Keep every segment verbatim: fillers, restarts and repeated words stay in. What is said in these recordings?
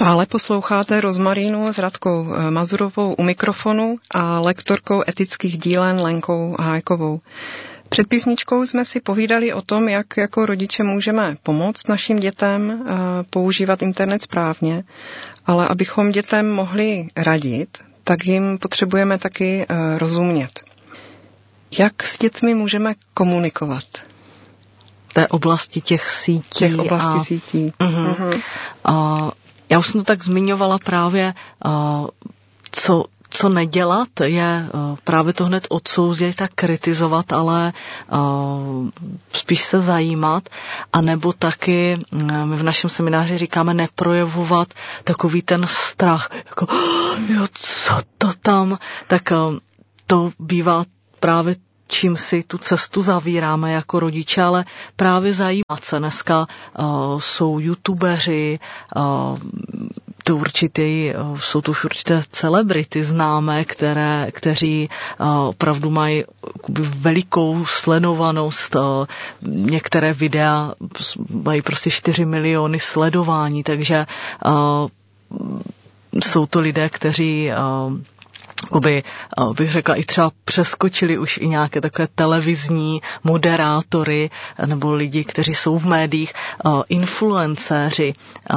Stále posloucháte Rozmarínu s Radkou Mazurovou u mikrofonu a lektorkou etických dílen Lenkou Hájkovou. Před písničkou jsme si povídali o tom, jak jako rodiče můžeme pomoct našim dětem používat internet správně, ale abychom dětem mohli radit, tak jim potřebujeme taky rozumět. Jak s dětmi můžeme komunikovat? Té oblasti těch sítí. Těch oblasti a... sítí. Uh-huh. Uh-huh. Uh, já už jsem to tak zmiňovala právě, uh, co, co nedělat, je uh, právě to hned odsouzit a kritizovat, ale uh, spíš se zajímat, anebo taky, uh, my v našem semináři říkáme neprojevovat takový ten strach, jako jo, co to tam, tak uh, to bývá právě čím si tu cestu zavíráme jako rodiče, ale právě zajímat se. Dneska uh, jsou youtubeři, uh, to určitě, uh, jsou to už určité celebrity známé, které, kteří uh, opravdu mají velikou sledovanost. Uh, některé videa mají prostě čtyři miliony sledování, takže uh, jsou to lidé, kteří uh, Jakoby, bych řekla, i třeba přeskočili už i nějaké takové televizní moderátory nebo lidi, kteří jsou v médiích, influencéři,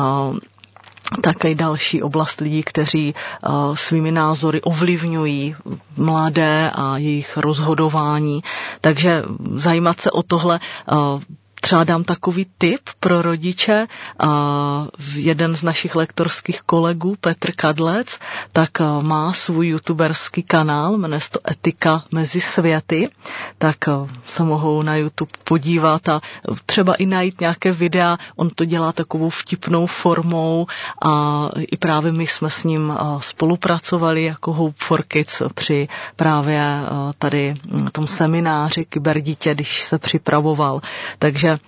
také další oblast lidí, kteří svými názory ovlivňují mladé a jejich rozhodování. Takže zajímat se o tohle. Třeba dám takový tip pro rodiče. Jeden z našich lektorských kolegů, Petr Kadlec, tak má svůj youtuberský kanál, jmenuje se to Etika mezi světy, tak se mohou na YouTube podívat a třeba i najít nějaké videa. On to dělá takovou vtipnou formou a i právě my jsme s ním spolupracovali jako Hope for Kids při právě tady tom semináři Kyberdítě, když se připravoval. Takže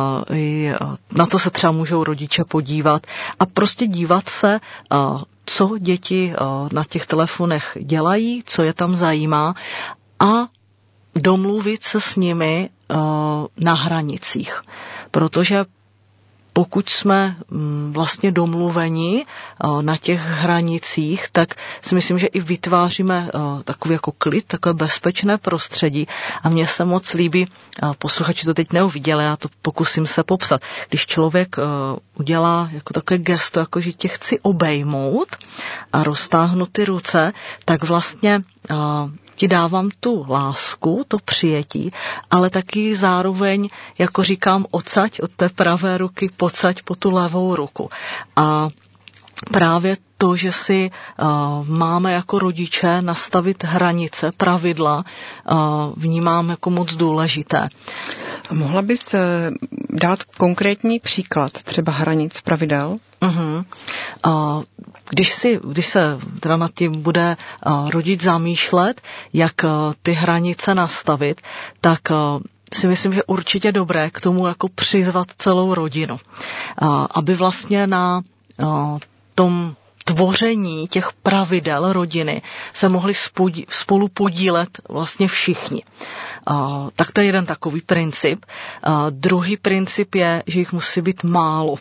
na to se třeba můžou rodiče podívat a prostě dívat se, co děti na těch telefonech dělají, co je tam zajímá a domluvit se s nimi na hranicích. Protože pokud jsme vlastně domluveni na těch hranicích, tak si myslím, že i vytváříme takový jako klid, takové bezpečné prostředí. A mně se moc líbí, posluchači to teď neuviděli, já to pokusím se popsat. Když člověk udělá jako takové gesto, jako že tě chci obejmout a roztáhnu ty ruce, tak vlastně ti dávám tu lásku, to přijetí, ale taky zároveň, jako říkám, odsaď od té pravé ruky, pocať po tu levou ruku. A právě to, že si uh, máme jako rodiče nastavit hranice, pravidla, uh, vnímám jako moc důležité. Mohla bys dát konkrétní příklad třeba hranic pravidel? Uh-huh. Uh, když, si, když se teda nad tím bude uh, rodič zamýšlet, jak uh, ty hranice nastavit, tak uh, si myslím, že určitě dobré k tomu jako přizvat celou rodinu. Uh, aby vlastně na uh, tom tvoření těch pravidel rodiny se mohli spolu podílet vlastně všichni. Uh, tak to je jeden takový princip. Uh, druhý princip je, že jich musí být málo.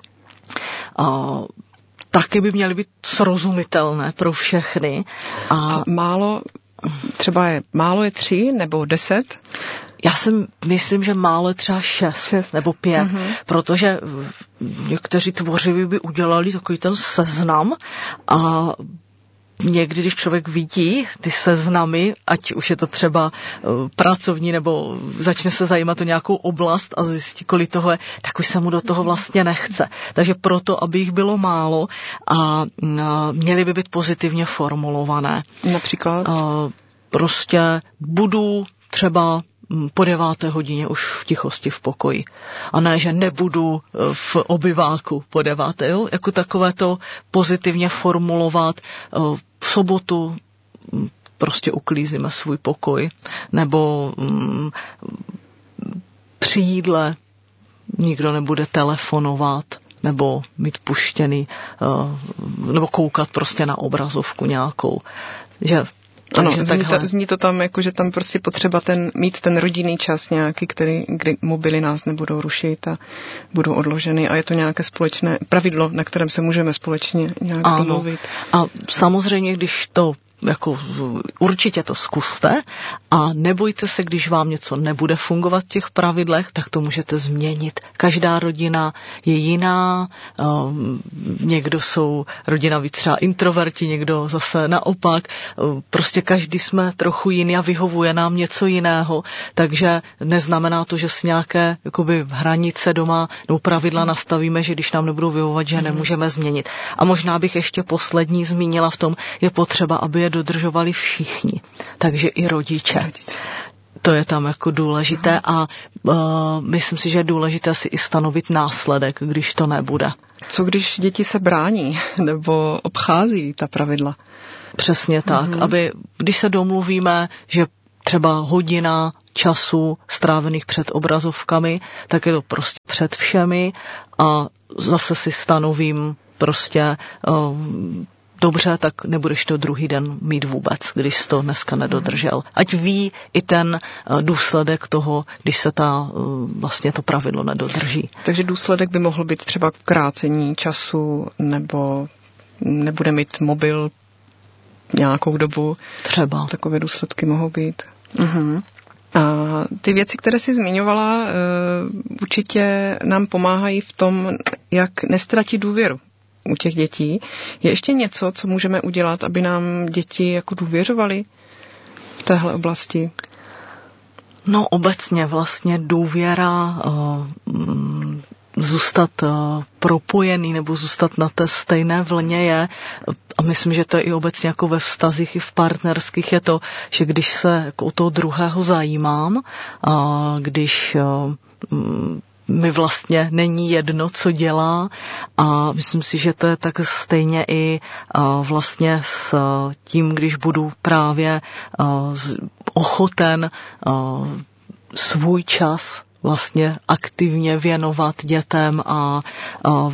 Uh, taky by měly být srozumitelné pro všechny. A, a málo, třeba je, málo je tři nebo deset? Já si myslím, že málo je třeba šest, šest nebo pět, mm-hmm. protože někteří tvořiví by udělali takový ten seznam a někdy, když člověk vidí ty seznamy, ať už je to třeba uh, pracovní, nebo začne se zajímat o nějakou oblast a zjistí, kolik toho je, tak už se mu do toho vlastně nechce. Takže proto, aby jich bylo málo a uh, měly by být pozitivně formulované. Například? Uh, prostě budu třeba po deváté hodině už v tichosti v pokoji. A ne, že nebudu v obyváku po deváté. Jo? Jako takové to pozitivně formulovat. V sobotu prostě uklízíme svůj pokoj. Nebo mm, při jídle nikdo nebude telefonovat nebo mít puštěný, nebo koukat prostě na obrazovku nějakou. Že Ano, zní to, zní to tam jako, že tam prostě potřeba ten, mít ten rodinný čas nějaký, který, kdy mobily nás nebudou rušit a budou odloženy a je to nějaké společné pravidlo, na kterém se můžeme společně nějak ano. domluvit. A samozřejmě, když to jako určitě to zkuste a nebojte se, když vám něco nebude fungovat v těch pravidlech, tak to můžete změnit. Každá rodina je jiná, um, někdo jsou rodina víc třeba introverti, někdo zase naopak, prostě každý jsme trochu jiný a vyhovuje nám něco jiného, takže neznamená to, že si nějaké jakoby hranice doma nebo pravidla nastavíme, že když nám nebudou vyhovovat, že nemůžeme změnit. A možná bych ještě poslední zmínila v tom, je potřeba, aby je dodržovali všichni, takže i rodiče. To je tam jako důležité a uh, myslím si, že je důležité si i stanovit následek, když to nebude. Co když děti se brání nebo obchází ta pravidla? Přesně tak, mm-hmm. aby když se domluvíme, že třeba hodina času strávených před obrazovkami, tak je to prostě před všemi a zase si stanovím prostě uh, dobře, tak nebudeš to druhý den mít vůbec, když jsi to dneska nedodržel. Ať ví i ten důsledek toho, když se ta, vlastně to pravidlo nedodrží. Takže důsledek by mohl být třeba krácení času nebo nebude mít mobil nějakou dobu. Třeba. Takové důsledky mohou být. Mhm. A ty věci, které jsi zmiňovala, určitě nám pomáhají v tom, jak nestratit důvěru u těch dětí. Je ještě něco, co můžeme udělat, aby nám děti jako důvěřovaly v téhle oblasti? No obecně vlastně důvěra, uh, zůstat uh, propojený nebo zůstat na té stejné vlně je, a myslím, že to je i obecně jako ve vztazích i v partnerských, je to, že když se jako o toho druhého zajímám, uh, když uh, mi vlastně není jedno, co dělá a myslím si, že to je tak stejně i uh, vlastně s uh, tím, když budu právě uh, ochoten uh, svůj čas vlastně aktivně věnovat dětem a uh,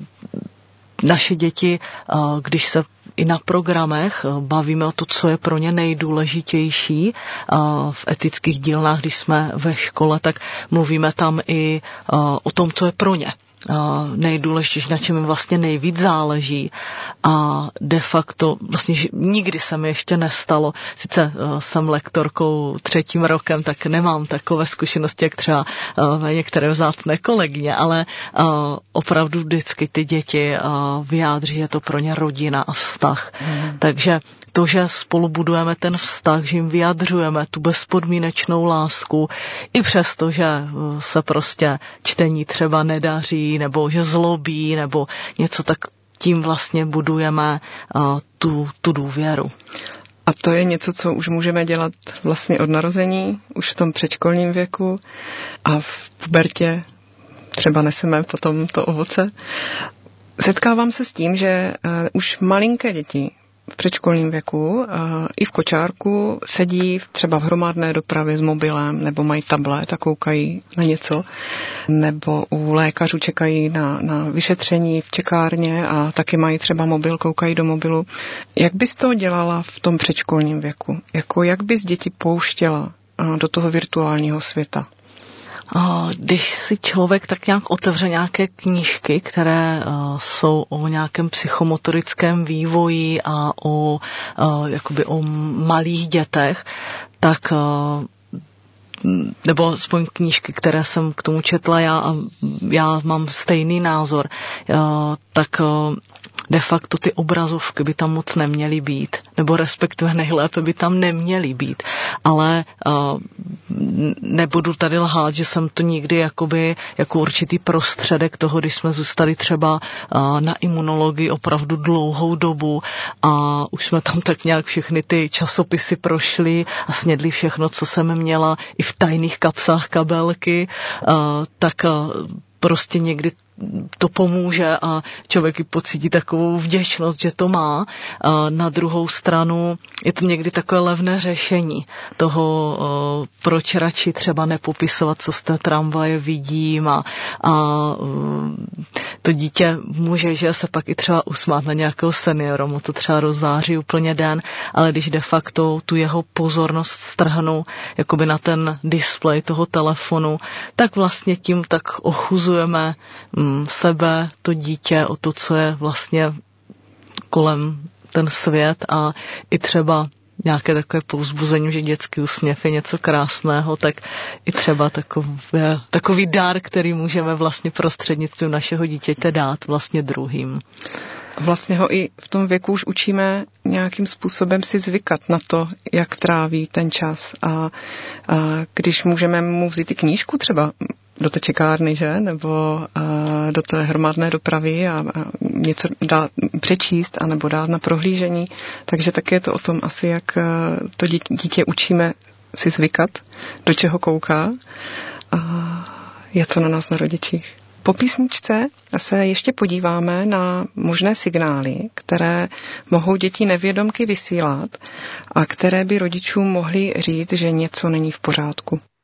naše děti, uh, když se i na programech bavíme o to, co je pro ně nejdůležitější. V etických dílnách, když jsme ve škole, tak mluvíme tam i o tom, co je pro ně nejdůležitější, na čem jim vlastně nejvíc záleží. A de facto vlastně nikdy se mi ještě nestalo, sice jsem lektorkou třetím rokem, tak nemám takové zkušenosti, jak třeba některé vzácné kolegyně, ale opravdu vždycky ty děti vyjádří, je to pro ně rodina a vztah. Mm. Takže to, že spolu budujeme ten vztah, že jim vyjadřujeme tu bezpodmínečnou lásku, i přesto, že se prostě čtení třeba nedaří, nebo že zlobí, nebo něco, tak tím vlastně budujeme uh, tu, tu důvěru. A to je něco, co už můžeme dělat vlastně od narození, už v tom předškolním věku a v pubertě třeba neseme potom to ovoce. Setkávám se s tím, že uh, už malinké děti v předškolním věku uh, i v kočárku sedí třeba v hromadné dopravě s mobilem, nebo mají tablet a koukají na něco, nebo u lékařů čekají na, na vyšetření v čekárně a taky mají třeba mobil, koukají do mobilu. Jak bys to dělala v tom předškolním věku? Jako jak bys děti pouštěla uh, do toho virtuálního světa? Když si člověk tak nějak otevře nějaké knížky, které uh, jsou o nějakém psychomotorickém vývoji a o, uh, jakoby o malých dětech, tak uh, nebo aspoň knížky, které jsem k tomu četla já a já mám stejný názor, uh, tak uh, de facto ty obrazovky by tam moc neměly být, nebo respektive nejlépe by tam neměly být. Ale uh, nebudu tady lhát, že jsem to nikdy jakoby, jako určitý prostředek toho, když jsme zůstali třeba uh, na imunologii opravdu dlouhou dobu a už jsme tam tak nějak všechny ty časopisy prošli a snědli všechno, co jsem měla i v tajných kapsách kabelky, uh, tak uh, prostě někdy to pomůže a člověk i pocítí takovou vděčnost, že to má. Na druhou stranu je to někdy takové levné řešení toho, proč radši třeba nepopisovat, co z té tramvaje vidím a, a to dítě může, že se pak i třeba usmát na nějakého seniora, mu to třeba rozzáří úplně den, ale když de facto tu jeho pozornost strhnu jakoby na ten displej toho telefonu, tak vlastně tím tak ochuzujeme mm, sebe, to dítě, o to, co je vlastně kolem ten svět a i třeba nějaké takové povzbuzení, že dětský úsměv je něco krásného, tak i třeba takový, takový dar, který můžeme vlastně prostřednictvím našeho dítěte dát vlastně druhým. Vlastně ho i v tom věku už učíme nějakým způsobem si zvykat na to, jak tráví ten čas. A, a když můžeme mu vzít i knížku třeba do té čekárny, že? Nebo a, do té hromadné dopravy a, a něco dát, přečíst a nebo dát na prohlížení. Takže tak je to o tom asi, jak to dítě učíme si zvykat, do čeho kouká. A je to na nás, na rodičích. Po písničce se ještě podíváme na možné signály, které mohou děti nevědomky vysílat a které by rodičům mohly říct, že něco není v pořádku.